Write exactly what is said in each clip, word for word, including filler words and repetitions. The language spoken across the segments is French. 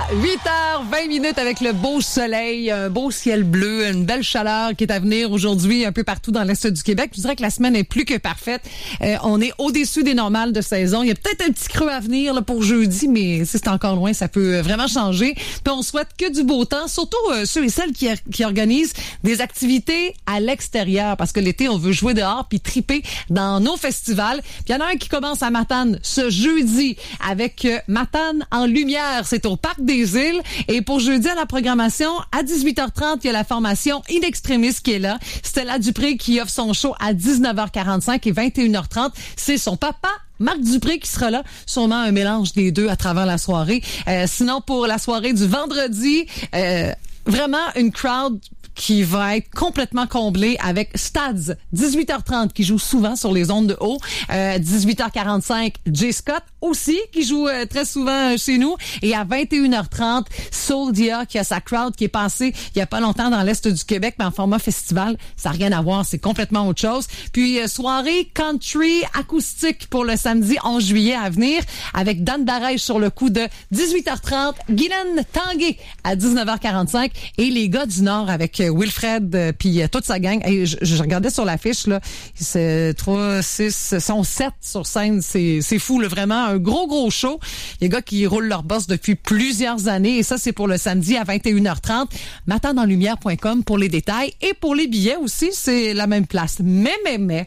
huit heures vingt minutes avec le beau soleil, un beau ciel bleu, une belle chaleur qui est à venir aujourd'hui un peu partout dans l'Est du Québec. Je dirais que la semaine est plus que parfaite. Euh, on est au-dessus des normales de saison. Il y a peut-être un petit creux à venir là, pour jeudi, mais si c'est encore loin, ça peut vraiment changer. Puis on souhaite que du beau temps, surtout euh, ceux et celles qui, qui organisent des activités à l'extérieur, parce que l'été, on veut jouer dehors puis triper dans nos festivals. Puis il y en a un qui commence à Matane ce jeudi avec euh, Matane en lumière. C'est au Parc des Îles. Et pour jeudi à la programmation, à dix-huit heures trente, il y a la formation In Extremis qui est là. Stella Dupré qui offre son show à dix-neuf heures quarante-cinq et vingt et une heures trente. C'est son papa, Marc Dupré, qui sera là. Sûrement un mélange des deux à travers la soirée. Euh, sinon, pour la soirée du vendredi, euh, vraiment une crowd qui va être complètement comblée avec Stads, dix-huit heures trente, qui joue souvent sur les ondes de haut. Euh, dix-huit heures quarante-cinq, Jay Scott aussi, qui joue euh, très souvent euh, chez nous. Et à vingt et une heures trente, Soldia, qui a sa crowd, qui est passée il y a pas longtemps dans l'Est du Québec, mais en format festival. Ça n'a rien à voir, c'est complètement autre chose. Puis, euh, soirée country acoustique pour le samedi onze juillet à venir, avec Dan Darèche sur le coup de dix-huit heures trente, Guylaine Tanguay à dix-neuf heures quarante-cinq, et les gars du Nord avec euh, Wilfred euh, puis euh, toute sa gang. Hey, je, je regardais sur l'affiche, là, c'est trois, six, sont sept sur scène. C'est, c'est fou, là, vraiment un gros, gros show. Les gars qui roulent leur boss depuis plusieurs années, et ça, c'est pour le samedi à vingt et une heures trente. matane en lumière point com pour les détails, et pour les billets aussi, c'est la même place. Mais, mais, mais,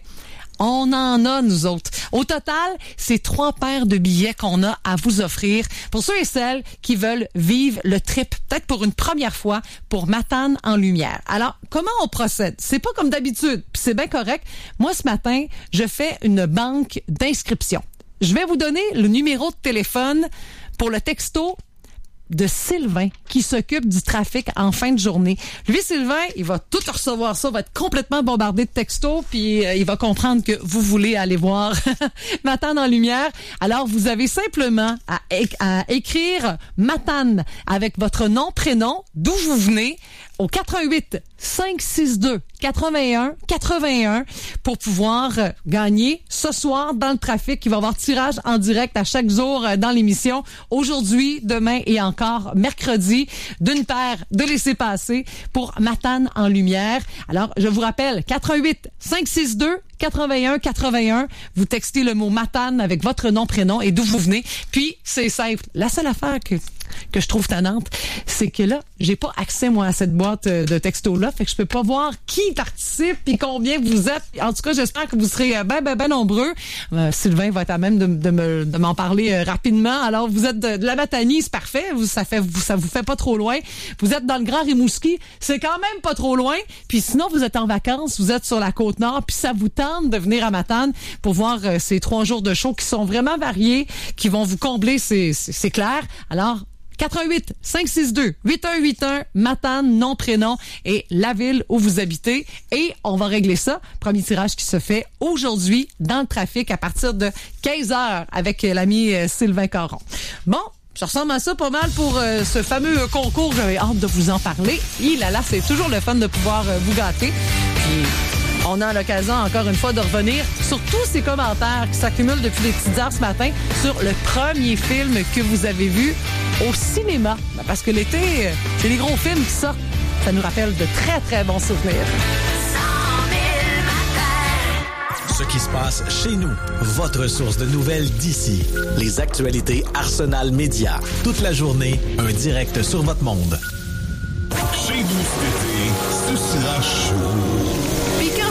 on en a, nous autres. Au total, c'est trois paires de billets qu'on a à vous offrir pour ceux et celles qui veulent vivre le trip, peut-être pour une première fois, pour Matane en lumière. Alors, comment on procède? C'est pas comme d'habitude, puis c'est bien correct. Moi, ce matin, je fais une banque d'inscription. Je vais vous donner le numéro de téléphone pour le texto de Sylvain, qui s'occupe du trafic en fin de journée. Lui, Sylvain, il va tout recevoir ça, va être complètement bombardé de textos, puis euh, il va comprendre que vous voulez aller voir Matane en lumière. Alors, vous avez simplement à, à écrire Matane avec votre nom, prénom, d'où vous venez, au quatre-vingt-huit cinq six deux quatre-vingt-un quatre-vingt-un pour pouvoir euh, gagner ce soir dans le trafic. Il va y avoir tirage en direct à chaque jour euh, dans l'émission. Aujourd'hui, demain et encore mercredi, d'une paire de laissez-passer pour Matane en lumière. Alors, je vous rappelle, quatre-vingt-huit cinq six deux quatre-vingt-un quatre-vingt-un. Vous textez le mot Matane avec votre nom, prénom et d'où vous venez. Puis, c'est simple. La seule affaire que que je trouve tannante, c'est que là, j'ai pas accès, moi, à cette boîte de textos-là, fait que je peux pas voir qui participe et combien vous êtes. En tout cas, j'espère que vous serez ben, ben, ben nombreux. Euh, Sylvain va être à même de, de, me, de m'en parler euh, rapidement. Alors, vous êtes de, de la Matanie, c'est parfait. Vous, ça fait, vous, ça vous fait pas trop loin. Vous êtes dans le Grand Rimouski, c'est quand même pas trop loin. Puis sinon, vous êtes en vacances, vous êtes sur la Côte-Nord, puis ça vous tente de venir à Matane pour voir euh, ces trois jours de show qui sont vraiment variés, qui vont vous combler, c'est, c'est, c'est clair. Alors, quatre-vingt-huit cinq six deux huit un huit un, Matane, nom, prénom et la ville où vous habitez. Et on va régler ça. Premier tirage qui se fait aujourd'hui dans le trafic à partir de quinze heures avec l'ami Sylvain Caron. Bon, ça ressemble à ça pas mal pour euh, ce fameux concours. J'avais hâte de vous en parler. Et là, là, c'est toujours le fun de pouvoir euh, vous gâter. Puis, on a l'occasion, encore une fois, de revenir sur tous ces commentaires qui s'accumulent depuis les petites heures ce matin sur le premier film que vous avez vu au cinéma. Parce que l'été, c'est les gros films qui sortent. Ça nous rappelle de très, très bons souvenirs. Ce qui se passe chez nous. Votre source de nouvelles d'ici. Les actualités Arsenal Média. Toute la journée, un direct sur votre monde. Chez vous cet été, ce sera chaud.